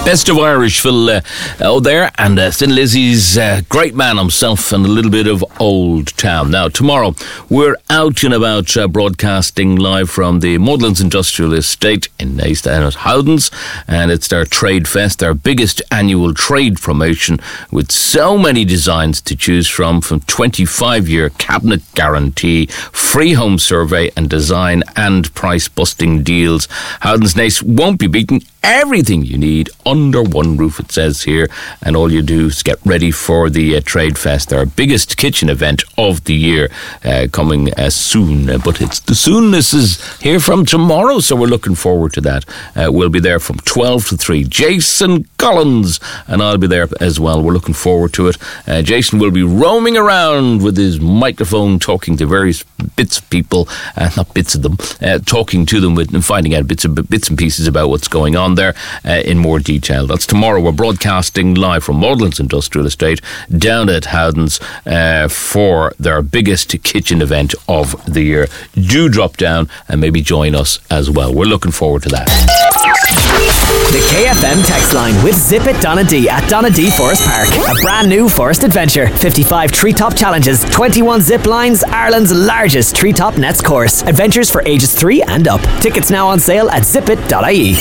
Best of Irish, Phil O'Dare and Thin Lizzy's great man himself and a little bit of Old Town. Now, tomorrow we're out and about broadcasting live from the Mullins Industrial Estate in Naas down at Howdens, and it's their Trade Fest, their biggest annual trade promotion with so many designs to choose from 25-year cabinet guarantee, free home survey and design and price-busting deals. Howdens Naas won't be beaten. Everything you need under one roof, it says here, and all you do is get ready for the Trade Fest, our biggest kitchen event of the year, coming soon. But it's the soonness is here from tomorrow, so we're looking forward to that. We'll be there from 12 to 3. Jason Collins and I'll be there as well. We're looking forward to it. Jason will be roaming around with his microphone, talking to various bits of people, not bits of them, talking to them and finding out bits and pieces about what's going on there in more detail. That's tomorrow. We're broadcasting live from Mullins Industrial Estate down at Howdens for their biggest kitchen event of the year. Do drop down and maybe join us as well. We're looking forward to that. The KFM text line with Zip It Donadee at Donadee Forest Park. A brand new forest adventure. 55 treetop challenges, 21 zip lines, Ireland's largest treetop nets course. Adventures for ages 3 and up. Tickets now on sale at zipit.ie.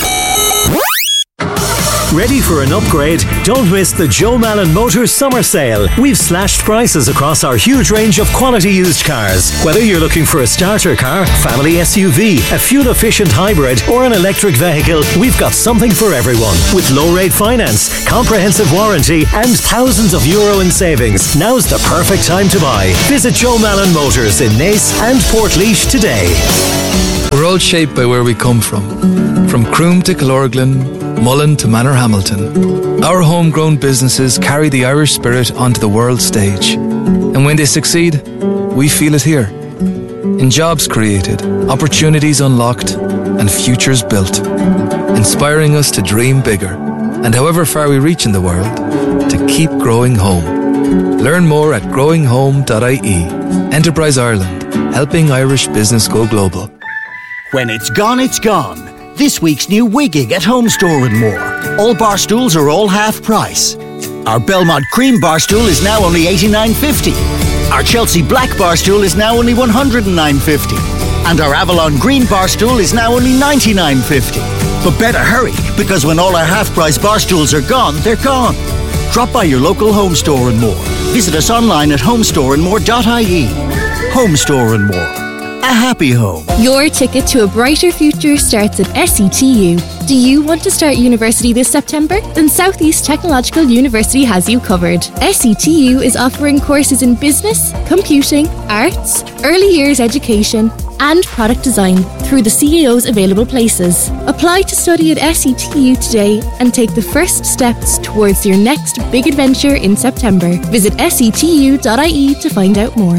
Ready for an upgrade? Don't miss the Joe Malin Motors Summer Sale. We've slashed prices across our huge range of quality used cars. Whether you're looking for a starter car, family SUV, a fuel-efficient hybrid or an electric vehicle, we've got something for everyone. With low-rate finance, comprehensive warranty and thousands of euro in savings, now's the perfect time to buy. Visit Joe Malin Motors in Naas and Portlaoise today. We're all shaped by where we come from Croom to Killorglin, Mullen to Manorhamilton. Our homegrown businesses carry the Irish spirit onto the world stage. And when they succeed, we feel it here. In jobs created, opportunities unlocked, and futures built. Inspiring us to dream bigger, and however far we reach in the world, to keep growing home. Learn more at growinghome.ie. Enterprise Ireland, helping Irish business go global. When it's gone, it's gone. This week's new Wigging at Home Store and More. All bar stools are all half price. Our Belmont Cream bar stool is now only $89.50. Our Chelsea Black bar stool is now only $109.50. And our Avalon Green bar stool is now only $99.50. But better hurry, because when all our half-price bar stools are gone, they're gone. Drop by your local Home Store and More. Visit us online at homestoreandmore.ie. Home Store and More. A happy home. Your ticket to a brighter future starts at SETU. Do you want to start university this September? Then South East Technological University has you covered. SETU is offering courses in business, computing, arts, early years education, and product design through the CAO's available places. Apply to study at SETU today and take the first steps towards your next big adventure in September. Visit setu.ie to find out more.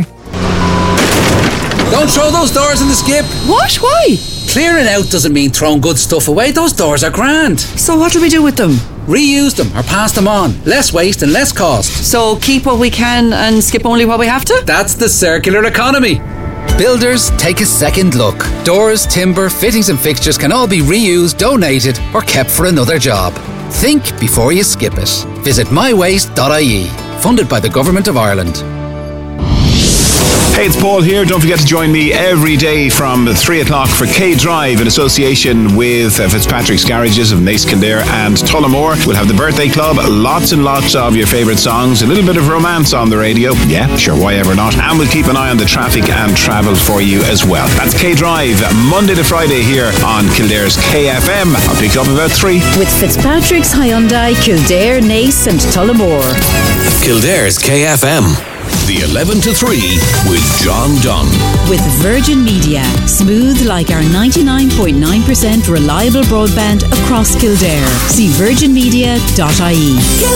Don't throw those doors in the skip. What? Why? Clearing out doesn't mean throwing good stuff away. Those doors are grand. So what do we do with them? Reuse them or pass them on. Less waste and less cost. So keep what we can and skip only what we have to? That's the circular economy. Builders, take a second look. Doors, timber, fittings and fixtures can all be reused, donated or kept for another job. Think before you skip it. Visit mywaste.ie. Funded by the Government of Ireland. Hey, it's Paul here. Don't forget to join me every day from 3 o'clock for K-Drive in association with Fitzpatrick's Garages of Naas, Kildare and Tullamore. We'll have the birthday club, lots and lots of your favourite songs, a little bit of romance on the radio. Yeah, sure, why ever not. And we'll keep an eye on the traffic and travel for you as well. That's K-Drive, Monday to Friday here on Kildare's KFM. I'll pick up about 3. With Fitzpatrick's Hyundai, Kildare, Naas and Tullamore. Kildare's KFM. The 11 to 3 with John Dunn. With Virgin Media. Smooth like our 99.9% reliable broadband across Kildare. See virginmedia.ie.